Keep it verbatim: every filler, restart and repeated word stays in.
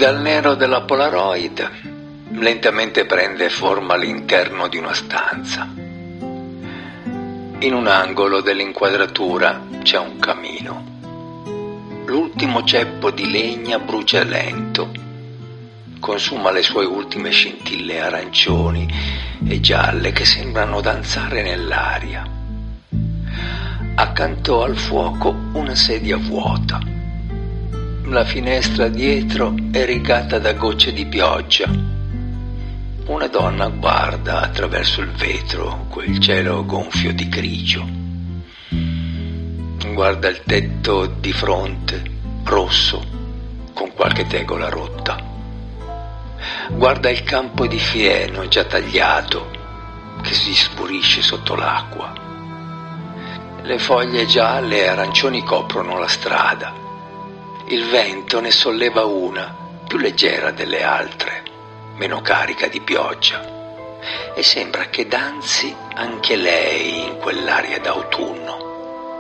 Dal nero della Polaroid lentamente prende forma l'interno di una stanza. In un angolo dell'inquadratura c'è un camino. L'ultimo ceppo di legna brucia lento, consuma le sue ultime scintille arancioni e gialle che sembrano danzare nell'aria. Accanto al fuoco una sedia vuota. La finestra dietro è rigata da gocce di pioggia. Una donna guarda attraverso il vetro quel cielo gonfio di grigio. Guarda il tetto di fronte, rosso, con qualche tegola rotta. Guarda il campo di fieno già tagliato che si spurisce sotto l'acqua. Le foglie gialle e arancioni coprono la strada. Il vento ne solleva una, più leggera delle altre, meno carica di pioggia, e sembra che danzi anche lei in quell'aria d'autunno.